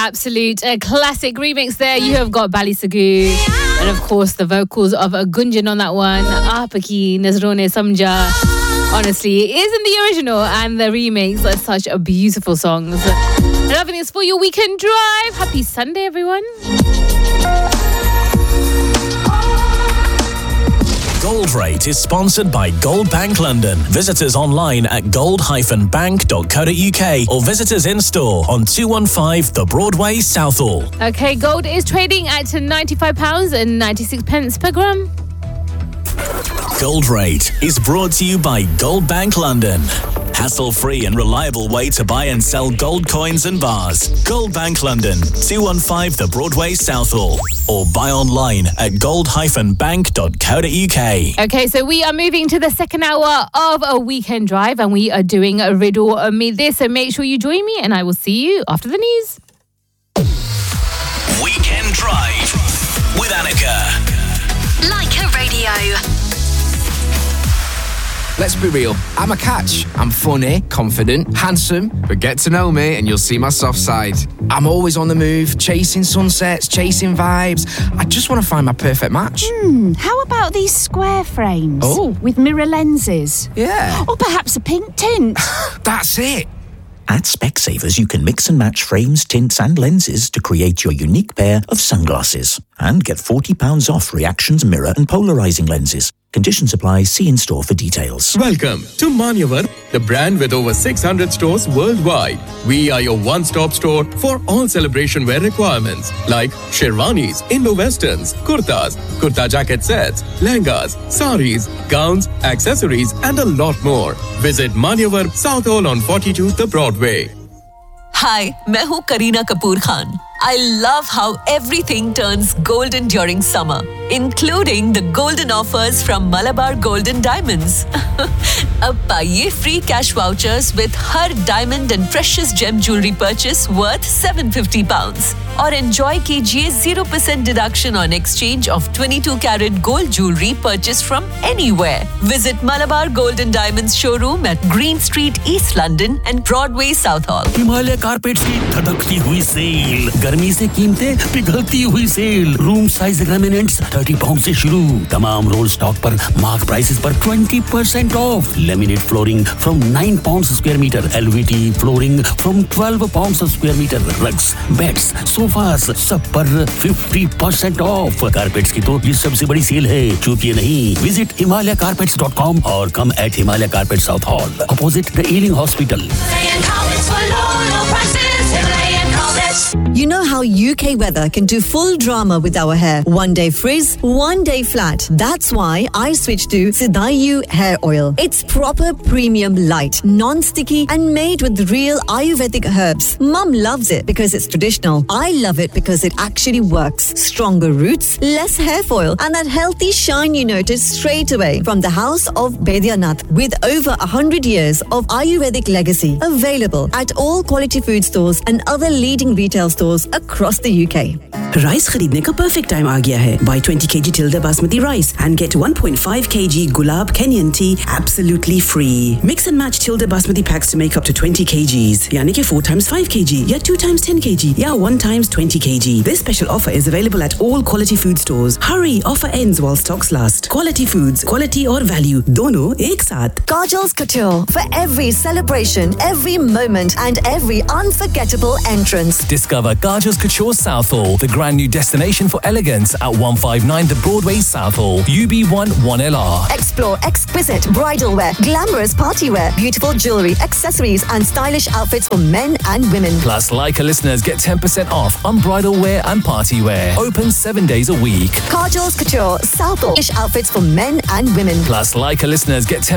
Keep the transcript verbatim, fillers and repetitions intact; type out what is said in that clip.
absolute uh, classic remix there. You have got Bali Sagoo. And of course, the vocals of uh, Gunjan on that one. Aapaki Nazrone Samja. Honestly, it isn't the original, and the remix are such a beautiful songs. Loving this for your weekend drive. Happy Sunday, everyone. Gold Rate is sponsored by Gold Bank London. Visit us online at gold dash bank dot co dot uk or visit us in store on two one five The Broadway, Southall. Okay, gold is trading at ninety-five pounds ninety-six per gram. Gold Rate is brought to you by Gold Bank London. Hassle-free and reliable way to buy and sell gold coins and bars. Gold Bank London, two one five The Broadway, Southall. Or buy online at gold dash bank dot co dot uk. Okay, so we are moving to the second hour of a weekend drive, and we are doing a riddle me this. So make sure you join me, and I will see you after the news. Weekend Drive with Annika. Like a radio. Let's be real, I'm a catch. I'm funny, confident, handsome, but get to know me and you'll see my soft side. I'm always on the move, chasing sunsets, chasing vibes. I just want to find my perfect match. Hmm, how about these square frames? Oh. With mirror lenses? Yeah. Or perhaps a pink tint? That's it. At Specsavers, you can mix and match frames, tints and lenses to create your unique pair of sunglasses. And get forty pounds off reactions, mirror and polarizing lenses. Conditions apply. See in-store for details. Welcome to Manyavar, the brand with over six hundred stores worldwide. We are your one-stop store for all celebration wear requirements like sherwanis, Indo-Westerns, kurtas, kurta jacket sets, lehengas, saris, gowns, accessories and a lot more. Visit Manyavar, Southall on forty-two The Broadway. Hi, मैं हूँ Kareena Kapoor Khan. I love how everything turns golden during summer, including the golden offers from Malabar Golden Diamonds. अब पाइए free cash vouchers with her diamond and precious gem jewelry purchase worth seven hundred fifty pounds. और enjoy कीजिए zero percent deduction on exchange of twenty-two carat gold jewelry purchased from anywhere. Visit Malabar Golden Diamonds showroom at Green Street, East London and Broadway, Southall. Himalaya carpets की धड़कती हुई cell, गर्मी से कीमतें पिघलती हुई cell, room size laminates thirty pound से शुरू, तमाम role stock पर मार्क प्राइसेस पर twenty percent of, laminate flooring from nine pounds square metre, L V T flooring from twelve pounds square metre, rugs, beds, sofas सब पर fifty percent of. Carpets की तो ये सबसे बड़ी सेल है, चूकिए नहीं. Visit himalaya carpets dot com और कम eight Himalaya Carpets South Hall, opposite the Ealing Hospital. You know how U K weather can do full drama with our hair. One day frizz, one day flat. That's why I switched to Sidayu hair oil. It's proper premium light, non-sticky and made with real Ayurvedic herbs. Mum loves it because it's traditional. I love it because it actually works. Stronger roots, less hair foil and that healthy shine you notice straight away. From the house of Baidyanath with over one hundred years of Ayurvedic legacy. Available at all quality food stores and other leading retail stores across the U K. Rice खरीदने का perfect time आ गया है. Buy twenty kilograms Tilda Basmati rice and get one point five kilograms Gulab Kenyan tea absolutely free. Mix and match Tilda Basmati packs to make up to twenty kilograms. यानी कि four times five kilograms या two times ten kilograms या one times twenty kilograms. This special offer is available at all quality food stores. Hurry, offer ends while stocks last. Quality foods, quality और value दोनों एक साथ. Kajal's Couture for every celebration, every moment and every unforgettable entrance. Discover Kajal's Couture Southall, the brand new destination for elegance at one fifty-nine The Broadway, Southall, U B one one L R. Explore exquisite bridal wear, glamorous party wear, beautiful jewelry, accessories and stylish outfits for men and women. Plus, Leica listeners get ten percent off on bridal wear and party wear. Open seven days a week. Kajal's Couture, Southall. Stylish outfits for men and women. Plus, Leica listeners get ten